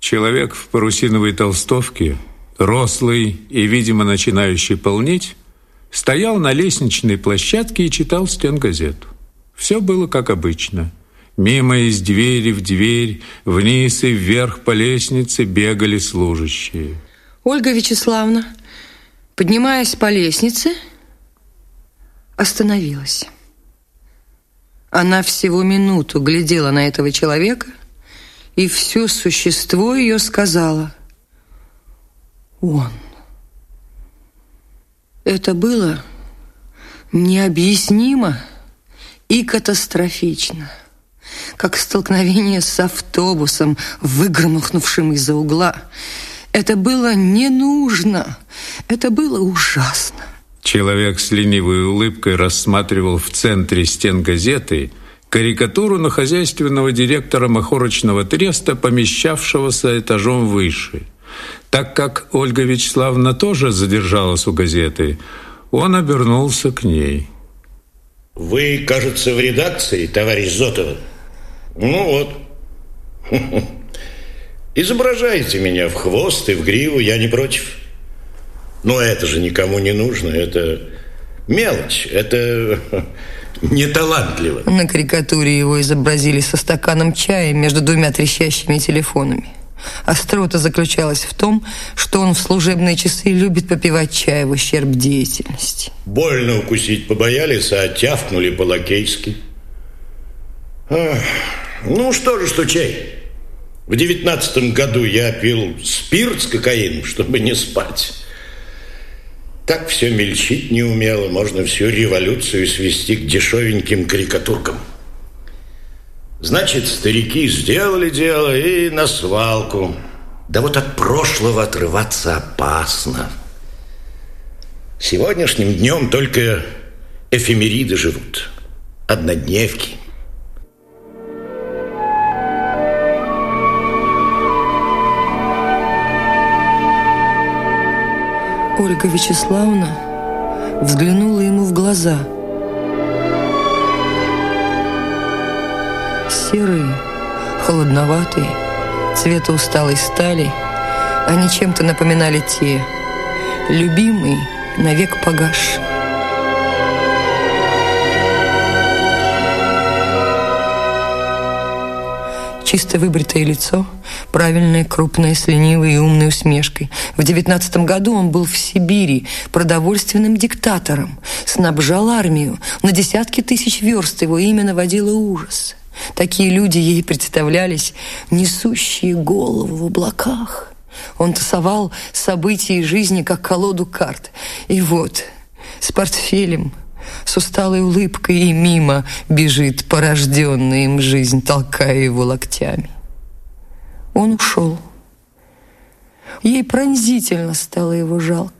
Человек в парусиновой толстовке, рослый и, видимо, начинающий полнеть, стоял на лестничной площадке и читал стенгазету. Все было как обычно. Мимо из двери в дверь, вниз и вверх по лестнице бегали служащие. Ольга Вячеславовна, поднимаясь по лестнице, остановилась. Она всего минуту глядела на этого человека, и все существо ее сказала: «Он». Это было необъяснимо и катастрофично, как столкновение с автобусом, выгромыхнувшим из-за угла. Это было не нужно, это было ужасно. Человек с ленивой улыбкой рассматривал в центре стенгазеты карикатуру на хозяйственного директора махорочного треста, помещавшегося этажом выше. Так как Ольга Вячеславовна тоже задержалась у газеты, он обернулся к ней. Вы, кажется, в редакции, товарищ Зотова? Ну вот. Изображайте меня в хвост и в гриву, я не против. Но это же никому не нужно, это мелочь, это неталантливо. На карикатуре его изобразили со стаканом чая между двумя трещащими телефонами. Острота заключалась в том, что он в служебные часы любит попивать чай в ущерб деятельности. Больно укусить побоялись, а тявкнули по-лакейски. Ну что же, что чай. В 19 году я пил спирт с кокаином, чтобы не спать. Так все мельчить не умело. Можно всю революцию свести к дешевеньким карикатуркам. Значит, старики сделали дело и на свалку. Да вот от прошлого отрываться опасно. Сегодняшним днем только эфемериды живут. Однодневки. Ольга Вячеславовна взглянула ему в глаза. Серые, холодноватые, цвета усталой стали, они чем-то напоминали те, любимые, навек погасшие. Чисто выбритое лицо, правильное, крупное, с ленивой и умной усмешкой. В 19 году он был в Сибири продовольственным диктатором, снабжал армию, на десятки тысяч верст его имя наводило ужас. Такие люди ей представлялись, несущие голову в облаках. Он тасовал события жизни, как колоду карт. И вот, с портфелем, с усталой улыбкой и мимо бежит порожденная им жизнь, толкая его локтями. Он ушел. Ей пронзительно стало его жалко.